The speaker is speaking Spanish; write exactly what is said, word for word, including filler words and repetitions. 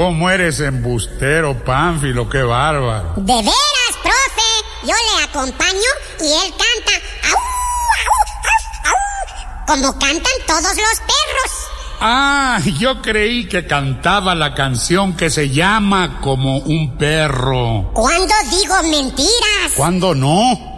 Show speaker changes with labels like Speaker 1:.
Speaker 1: ¿Cómo eres embustero, Pánfilo? ¡Qué bárbaro!
Speaker 2: De veras, profe. Yo le acompaño y él canta ¡au, au, au, au! Como cantan todos los perros.
Speaker 1: Ah, yo creí que cantaba la canción que se llama Como un perro.
Speaker 2: ¿Cuándo digo mentiras?
Speaker 1: ¿Cuándo no?